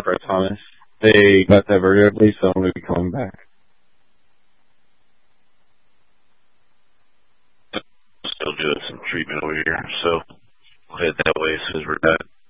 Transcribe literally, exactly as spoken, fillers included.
Brett Thomas. They got diverted at least, so I'm going to be coming back. Still doing some treatment over here, so we'll head that way as soon as we're done.